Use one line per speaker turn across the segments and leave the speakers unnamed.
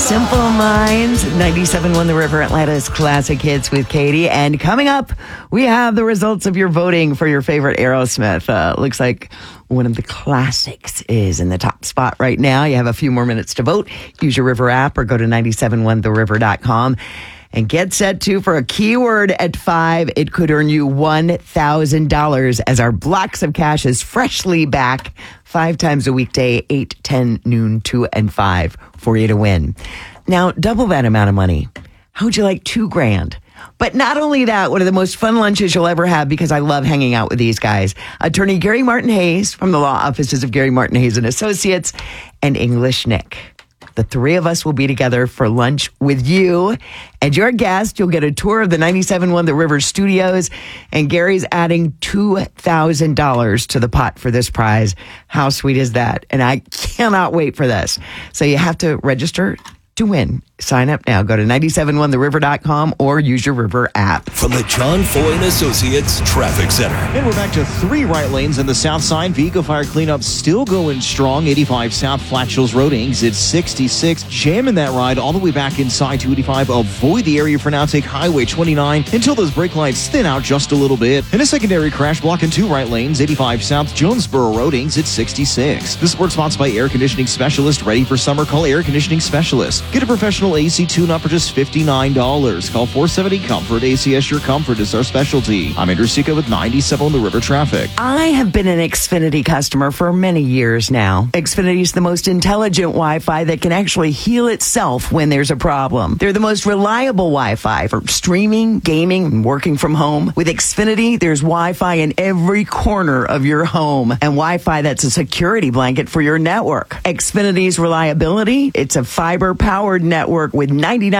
Simple Minds, 97.1 The River, Atlanta's classic hits with Katie. And coming up, we have the results of your voting for your favorite Aerosmith. Looks like one of the classics is in the top spot right now. You have a few more minutes to vote. Use your River app or go to 971theriver.com. And get set to for a keyword at 5. It could earn you $1,000 as our blocks of cash is freshly back 5 times a weekday, 8, 10, noon, 2, and 5 for you to win. Now, double that amount of money. How would you like $2,000? But not only that, one of the most fun lunches you'll ever have, because I love hanging out with these guys. Attorney Gary Martin Hayes from the law offices of Gary Martin Hayes and Associates, and English Nick. The three of us will be together for lunch with you and your guest. You'll get a tour of the 97.1 The River studios, and Gary's adding $2,000 to the pot for this prize. How sweet is that? And I cannot wait for this. So you have to register to win. Sign up now. Go to 971theriver.com or use your River app.
From the John Foy and Associates Traffic Center.
And we're back to 3 right lanes in the south side. Vehicle fire cleanup still going strong. 85 South Flat Hills Road, exit 66. Jamming that ride all the way back inside 285. Avoid the area for now. Take Highway 29 until those brake lights thin out just a little bit. And a secondary crash blocking 2 right lanes. 85 South Jonesboro Road, exit 66. This support sponsored by Air Conditioning Specialist. Ready for summer? Call Air Conditioning Specialist. Get a professional AC tune-up for just $59. Call 470-COMFORT. ACS Your Comfort is our specialty. I'm Andrew Sika with 97 The River Traffic.
I have been an Xfinity customer for many years now. Xfinity is the most intelligent Wi-Fi that can actually heal itself when there's a problem. They're the most reliable Wi-Fi for streaming, gaming, and working from home. With Xfinity, there's Wi-Fi in every corner of your home, and Wi-Fi that's a security blanket for your network. Xfinity's reliability, it's a fiber-powered network with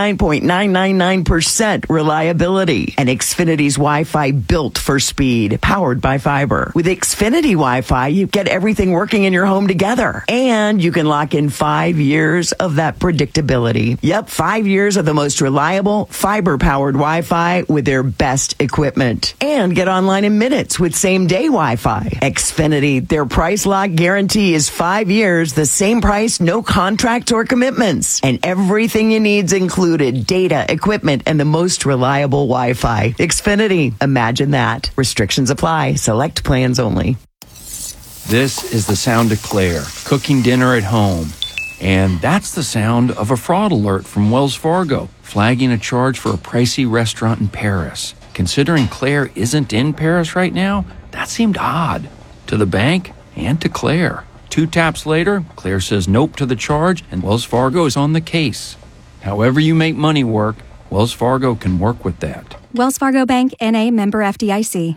99.999% reliability. And Xfinity's Wi-Fi built for speed, powered by fiber. With Xfinity Wi-Fi, you get everything working in your home together. And you can lock in 5 years of that predictability. Yep, 5 years of the most reliable fiber-powered Wi-Fi with their best equipment. And get online in minutes with same-day Wi-Fi. Xfinity, their price lock guarantee is 5 years, the same price, no contracts or commitments. And everything you need's included: data, equipment, and the most reliable Wi-Fi. Xfinity. Imagine that. Restrictions apply. Select plans only.
This is the sound of Claire cooking dinner at home. And that's the sound of a fraud alert from Wells Fargo, flagging a charge for a pricey restaurant in Paris. Considering Claire isn't in Paris right now, that seemed odd to the bank and to Claire. 2 taps later, Claire says nope to the charge, and Wells Fargo is on the case. However you make money work, Wells Fargo can work with that.
Wells Fargo Bank, N.A., member FDIC.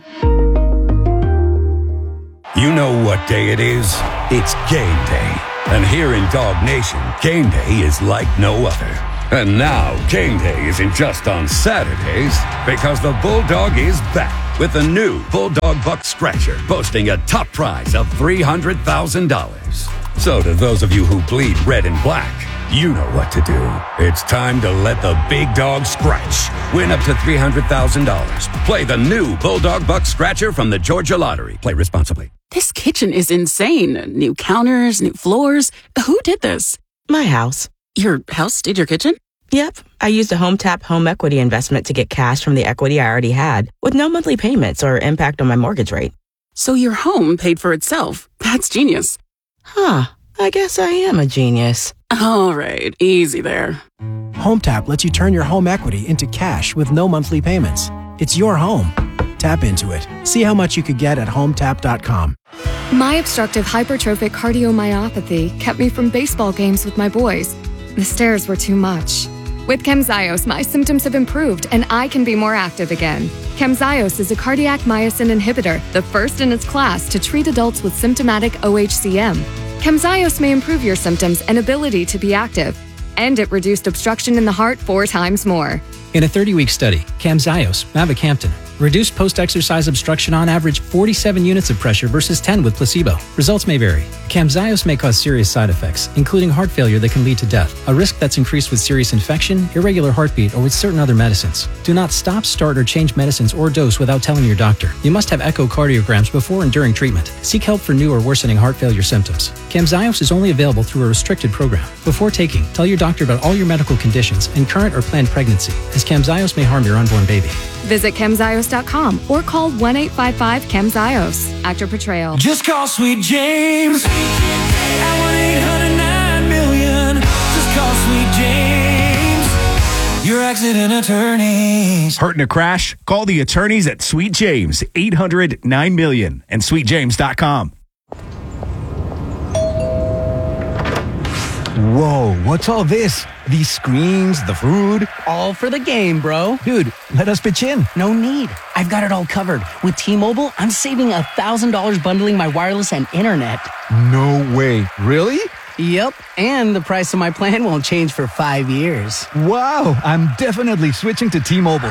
You know what day it is? It's game day. And here in Dog Nation, game day is like no other. And now, game day isn't just on Saturdays, because the Bulldog is back with the new Bulldog Buck Scratcher, boasting a top prize of $300,000. So to those of you who bleed red and black, you know what to do. It's time to let the big dog scratch. Win up to $300,000. Play the new Bulldog Buck Scratcher from the Georgia Lottery. Play responsibly.
This kitchen is insane. New counters, new floors. Who did this?
My house.
Your house did your kitchen?
Yep. I used a HomeTap home equity investment to get cash from the equity I already had, with no monthly payments or impact on my mortgage rate.
So your home paid for itself. That's genius.
Huh. I guess I am a genius.
All right. Easy there.
HomeTap lets you turn your home equity into cash with no monthly payments. It's your home. Tap into it. See how much you could get at HomeTap.com.
My obstructive hypertrophic cardiomyopathy kept me from baseball games with my boys. The stairs were too much. With Camzyos, my symptoms have improved and I can be more active again. Camzyos is a cardiac myosin inhibitor, the first in its class to treat adults with symptomatic OHCM. Camzyos may improve your symptoms and ability to be active, and it reduced obstruction in the heart 4 times more.
In a 30-week study, Camzyos, mavacamten,
Reduced post-exercise obstruction on average 47 units of pressure versus 10 with placebo. Results may vary. Camzyos may cause serious side effects, including heart failure that can lead to death, a risk that's increased with serious infection, irregular heartbeat, or with certain other medicines. Do not stop, start, or change medicines or dose without telling your doctor. You must have echocardiograms before and during treatment. Seek help for new or worsening heart failure symptoms. Camzyos is only available through a restricted program. Before taking, tell your doctor about all your medical conditions and current or planned pregnancy, as Camzyos may harm your unborn baby.
Visit Camzyos.com or call 1-855-CAMZYOS. Actor portrayal.
Just call Sweet James at 1-800-9-million. Just call Sweet James, your accident attorneys.
Hurt in a crash? Call the attorneys at Sweet James, 800-9-million, and sweetjames.com.
Whoa, what's all this? These screens, the food?
All for the game, bro.
Dude, let us pitch in.
No need. I've got it all covered. With T-Mobile, I'm saving $1,000 bundling my wireless and internet.
No way. Really?
Yep, and the price of my plan won't change for 5 years.
Wow, I'm definitely switching to T-Mobile.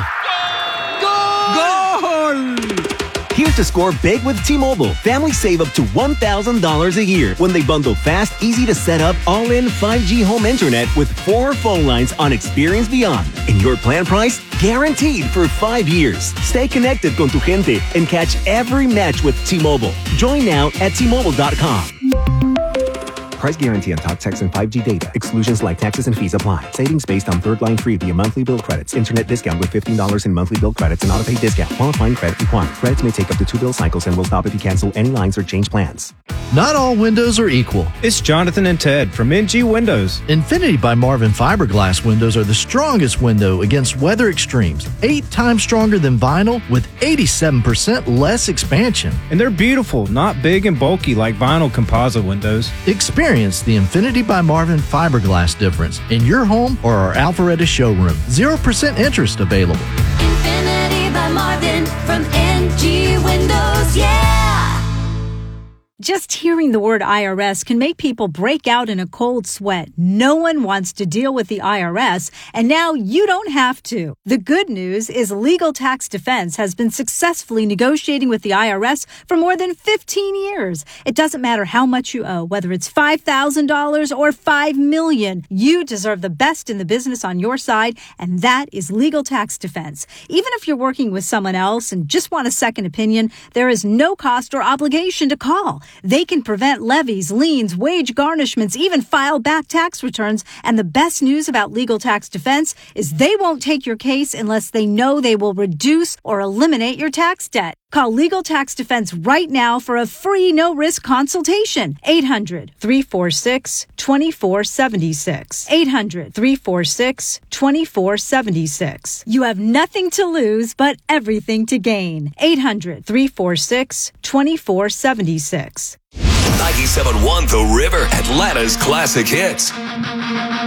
Goal!
Here's to score big with T-Mobile. Families save up to $1,000 a year when they bundle fast, easy to set up, all-in 5G home internet with 4 phone lines on Experience Beyond. And your plan price? Guaranteed for 5 years. Stay connected con tu gente and catch every match with T-Mobile. Join now at T-Mobile.com.
Price guarantee on talk, text, and 5G data. Exclusions like taxes and fees apply. Savings based on third line free via monthly bill credits. Internet discount with $15 in monthly bill credits and auto-pay discount. Qualifying credit required. Credits may take up to 2 bill cycles and will stop if you cancel any lines or change plans.
Not all windows are equal.
It's Jonathan and Ted from NG Windows.
Infinity by Marvin fiberglass windows are the strongest window against weather extremes. 8 times stronger than vinyl with 87% less expansion.
And they're beautiful, not big and bulky like vinyl composite windows.
Experience the Infinity by Marvin fiberglass difference in your home or our Alpharetta showroom. 0% interest available.
Infinity by Marvin from NG Windows, yeah!
Just hearing the word IRS can make people break out in a cold sweat. No one wants to deal with the IRS, and now you don't have to. The good news is Legal Tax Defense has been successfully negotiating with the IRS for more than 15 years. It doesn't matter how much you owe, whether it's $5,000 or $5 million. You deserve the best in the business on your side, and that is Legal Tax Defense. Even if you're working with someone else and just want a second opinion, there is no cost or obligation to call. They can prevent levies, liens, wage garnishments, even file back tax returns. And the best news about Legal Tax Defense is they won't take your case unless they know they will reduce or eliminate your tax debt. Call Legal Tax Defense right now for a free no-risk consultation. 800-346-2476. 800-346-2476. You have nothing to lose but everything to gain. 800-346-2476.
97.1 The River, Atlanta's classic hits.